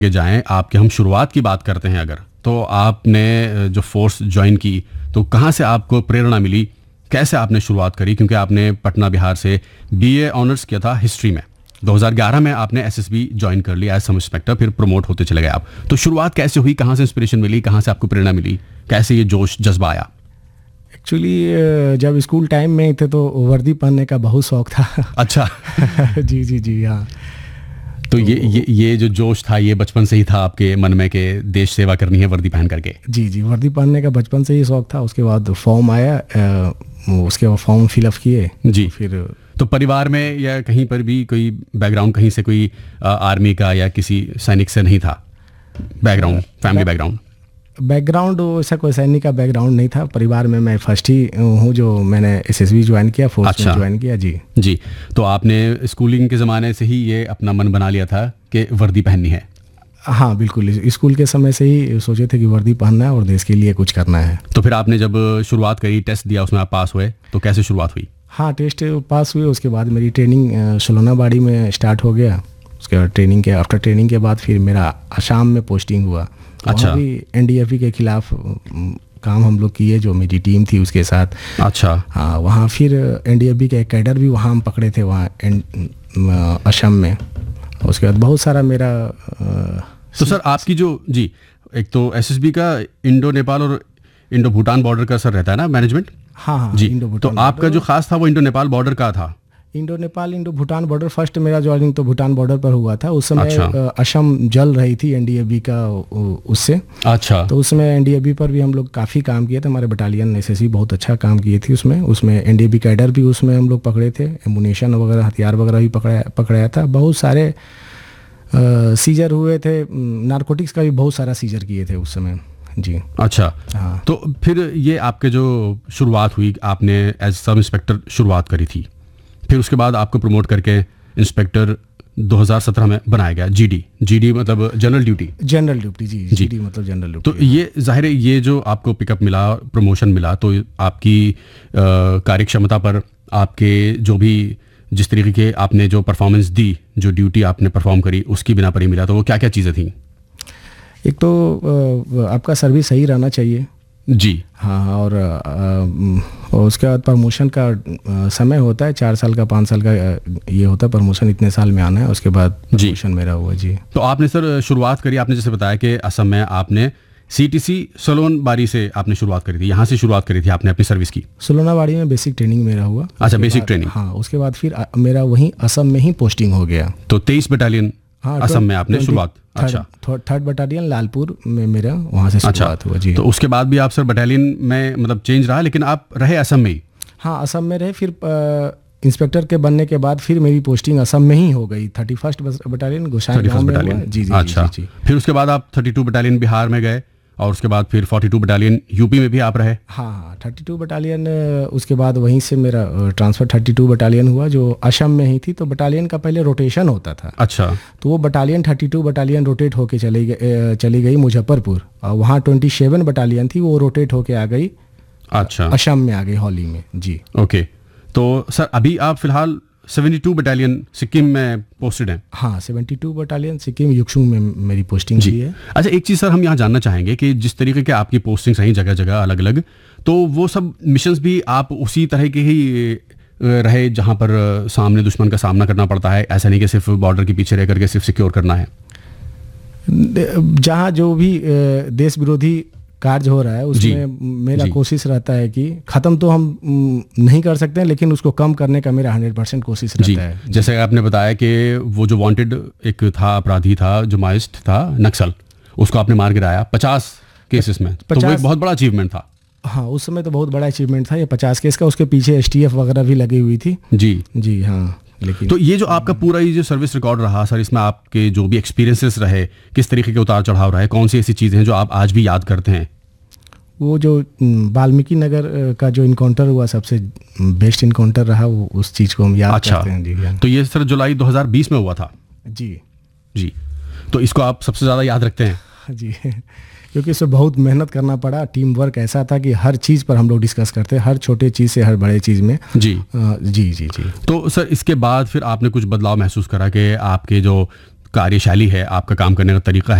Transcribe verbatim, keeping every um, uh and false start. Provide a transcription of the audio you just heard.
के जाएं, आपके हम शुरुआत की बात करते हैं अगर, तो आपने जो फोर्स ज्वाइन की तो कहाँ से आपको प्रेरणा मिली, कैसे आपने शुरुआत करी? क्योंकि आपने पटना बिहार से बीए ऑनर्स किया था हिस्ट्री में, दो हज़ार ग्यारह में आपने एसएसबी ज्वाइन कर लिया एज सब इंस्पेक्टर, फिर प्रमोट होते चले गए आप। तो शुरुआत कैसे हुई, कहाँ से इंस्पिरेशन मिली, कहाँ से आपको प्रेरणा मिली, कैसे ये जोश जज्बा आया? एक्चुअली जब स्कूल टाइम में थे तो वर्दी पहनने का बहुत शौक था। अच्छा। जी जी जी हाँ। तो ये ये ये जो जोश था ये बचपन से ही था आपके मन में कि देश सेवा करनी है वर्दी पहन करके? जी जी, वर्दी पहनने का बचपन से ही शौक था। उसके बाद फॉर्म आया, उसके बाद फॉर्म फिलअप किए जी। फिर तो परिवार में या कहीं पर भी कोई बैकग्राउंड, कहीं से कोई आर्मी का या किसी सैनिक से नहीं था बैकग्राउंड, फैमिली बैकग्राउंड? बैकग्राउंड ऐसा कोई सैनिक का बैकग्राउंड नहीं था परिवार में। मैं फर्स्ट ही हूँ जो मैंने एसएसबी ज्वाइन किया, फोर्स अच्छा। में ज्वाइन किया। जी जी। तो आपने स्कूलिंग के ज़माने से ही ये अपना मन बना लिया था कि वर्दी पहननी है? हाँ बिल्कुल, स्कूल के समय से ही सोचे थे कि वर्दी पहनना है और देश के लिए कुछ करना है। तो फिर आपने जब शुरुआत करी, टेस्ट दिया, उसमें आप पास हुए, तो कैसे शुरुआत हुई? हाँ, टेस्ट पास हुए। उसके बाद मेरी ट्रेनिंग सोलोनाबाड़ी में स्टार्ट हो गया। उसके बाद ट्रेनिंग के आफ्टर ट्रेनिंग के बाद फिर मेरा असम में पोस्टिंग हुआ। अच्छा। वहाँ भी एनडीएफबी के खिलाफ काम हम लोग किए, जो मेरी टीम थी उसके साथ। अच्छा। हाँ, वहाँ फिर एनडीएफबी के कैडर भी वहाँ हम पकड़े थे वहाँ असम में। उसके बाद बहुत सारा मेरा आ, तो सर आपकी जो जी एक तो एसएसबी का इंडो नेपाल और इंडो भूटान बॉर्डर का सर रहता है ना मैनेजमेंट? हाँ हाँ जी। इंडो तो भूटान आपका जो खास था वो इंडो नेपाल बॉर्डर का था? Indo Nepal Indo Bhutan border. First मेरा ज्वाइनिंग तो भूटान बॉर्डर पर हुआ था। उस समय अच्छा। असम जल रही थी एनडीएफबी का उससे। अच्छा। तो उसमें एनडीएफबी पर भी हम लोग काफ़ी काम किए थे। हमारे बटालियन एसएसबी बहुत अच्छा काम किए थी उसमें। उसमें एनडीएफबी कैडर भी उसमें हम लोग पकड़े थे, एमुनेशन वगैरह, हथियार वगैरह भी पकड़ा पकड़ाया था। बहुत सारे सीजर हुए थे, नारकोटिक्स का भी बहुत सारा सीजर किए थे उस समय। जी। अच्छा। हाँ। तो फिर ये आपके जो शुरुआत हुई, आपने एज सब इंस्पेक्टर शुरुआत करी थी, फिर उसके बाद आपको प्रमोट करके इंस्पेक्टर दो हज़ार सत्रह में बनाया गया। जीडी, जीडी मतलब जनरल ड्यूटी? जनरल ड्यूटी जी, जीडी मतलब जनरल ड्यूटी। तो ये जाहिर है ये जो आपको पिकअप मिला, प्रमोशन मिला, तो आपकी कार्य क्षमता पर, आपके जो भी जिस तरीके के आपने जो परफॉर्मेंस दी, जो ड्यूटी आपने परफॉर्म करी, उसकी बिना पर ही मिला। तो वो क्या क्या चीज़ें थी? एक तो आपका सर्विस सही रहना चाहिए जी। हाँ, और, और उसके बाद प्रमोशन का समय होता है, चार साल का, पाँच साल का ये होता है प्रमोशन, इतने साल में आना है। उसके बाद प्रमोशन मेरा हुआ। जी। तो आपने सर शुरुआत करी, आपने जैसे बताया कि असम में आपने सीटीसी सोलोनाबाड़ी से आपने शुरुआत करी थी, यहाँ से शुरुआत करी थी आपने अपनी सर्विस की? सोलोनाबाड़ी में बेसिक ट्रेनिंग मेरा हुआ। अच्छा, बेसिक ट्रेनिंग। हाँ, उसके बाद फिर मेरा वहीं असम में ही पोस्टिंग हो गया। तो तेईस बटालियन हाँ, असम में आपने शुरुआत? अच्छा। थर्ड बटालियन लालपुर में मेरा वहाँ से शुरुआत हुआ। जी। तो उसके बाद भी आप सर बटालियन में मतलब चेंज रहा, लेकिन आप रहे असम में ही? हाँ, असम में रहे। फिर इंस्पेक्टर के बनने के बाद फिर मेरी पोस्टिंग असम में ही हो गई, थर्टी फर्स्ट बटालियन गोसाईगांव में हुआ। जी जी। अच्छा। जी, जी। फिर उसके बाद आप थर्टी टू बटालियन बिहार में गए, और उसके बाद फिर बयालीस बटालियन यूपी में भी आप रहे? हाँ हाँ, बत्तीस बटालियन। उसके बाद वहीं से मेरा ट्रांसफ़र बत्तीस बटालियन हुआ, जो असम में ही थी। तो बटालियन का पहले रोटेशन होता था। अच्छा। तो वो बटालियन बत्तीस बटालियन रोटेट होके चली गई चली गई मुजफ्फरपुर, और वहाँ सत्ताईस बटालियन थी, वो रोटेट होके आ गई। अच्छा। असम में आ गई हौली में। जी। ओके। तो सर अभी आप फिलहाल बहत्तर बटालियन सिक्किम में पोस्टेड हैं? हाँ, बहत्तर बटालियन सिक्किम युक्सुंग में मेरी पोस्टिंग हुई है। अच्छा, एक चीज़ सर हम यहाँ जानना चाहेंगे कि जिस तरीके के आपकी पोस्टिंग्स रही जगह जगह अलग अलग, तो वो सब मिशंस भी आप उसी तरह के ही रहे जहाँ पर सामने दुश्मन का सामना करना पड़ता है? ऐसा नहीं कि सिर्फ बॉर्डर के पीछे रह करके सिर्फ सिक्योर करना है? जहाँ जो भी देश विरोधी कार्य हो रहा है उसमें मेरा कोशिश रहता है कि ख़त्म तो हम नहीं कर सकते हैं, लेकिन उसको कम करने का मेरा हंड्रेड परसेंट कोशिश रहता है। जैसे आपने बताया कि वो जो वांटेड एक था, अपराधी था, जो माइस्ट था, नक्सल, उसको आपने मार गिराया पचास केसेस में। तो वो एक बहुत बड़ा अचीवमेंट था। हाँ, उस समय तो बहुत बड़ा अचीवमेंट था ये पचास केस का। उसके पीछे एसटीएफ वगैरह भी लगी हुई थी। जी जी हाँ। लेकिन तो ये जो आपका पूरा ये जो सर्विस रिकॉर्ड रहा सर, इसमें आपके जो भी एक्सपीरियंसेस रहे, किस तरीके के उतार चढ़ाव रहे, कौन सी ऐसी चीज़ें हैं जो आप आज भी याद करते हैं? वो जो वाल्मीकि नगर का जो इनकाउंटर हुआ, सबसे बेस्ट इनकाउंटर रहा, वो उस चीज़ को हम याद अच्छा। करते हैं। जी। तो ये सर जुलाई दो हज़ार बीस में हुआ था? जी जी। तो इसको आप सबसे ज़्यादा याद रखते हैं? जी, क्योंकि इसमें बहुत मेहनत करना पड़ा। टीम वर्क ऐसा था कि हर चीज़ पर हम लोग डिस्कस करते हैं, हर छोटे चीज़ से हर बड़े चीज़ में। जी आ, जी जी जी। तो सर इसके बाद फिर आपने कुछ बदलाव महसूस करा कि आपके जो कार्यशाली है, आपका काम करने का तरीका है